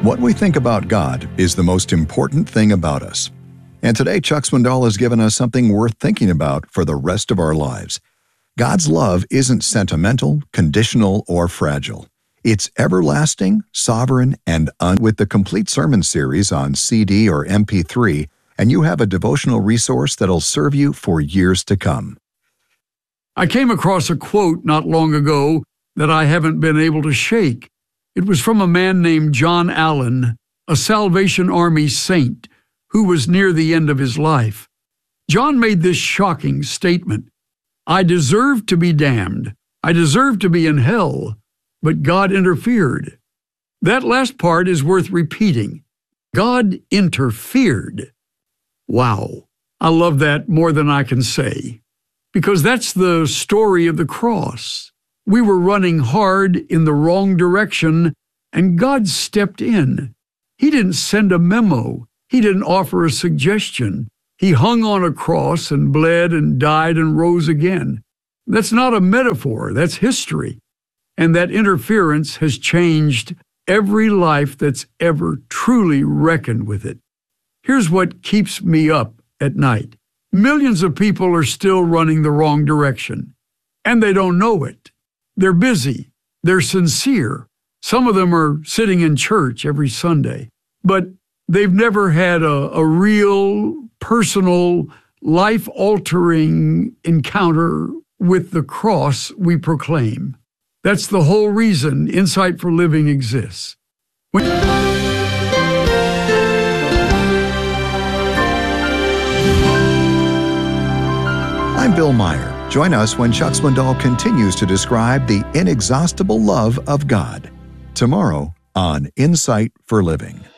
What we think about God is the most important thing about us. And today, Chuck Swindoll has given us something worth thinking about for the rest of our lives. God's love isn't sentimental, conditional, or fragile. It's everlasting, sovereign, and with the complete sermon series on CD or MP3, and you have a devotional resource that'll serve you for years to come. I came across a quote not long ago that I haven't been able to shake. It was from a man named John Allen, a Salvation Army saint who was near the end of his life. John made this shocking statement: "I deserved to be damned. I deserved to be in hell, but God interfered." That last part is worth repeating. God interfered. Wow, I love that more than I can say, because that's the story of the cross. We were running hard in the wrong direction, and God stepped in. He didn't send a memo. He didn't offer a suggestion. He hung on a cross and bled and died and rose again. That's not a metaphor. That's history. And that interference has changed every life that's ever truly reckoned with it. Here's what keeps me up at night. Millions of people are still running the wrong direction, and they don't know it. They're busy. They're sincere. Some of them are sitting in church every Sunday, but they've never had a real, personal, life-altering encounter with the cross we proclaim. That's the whole reason Insight for Living exists. I'm Bill Meyer. Join us when Chuck Swindoll continues to describe the inexhaustible love of God. Tomorrow on Insight for Living.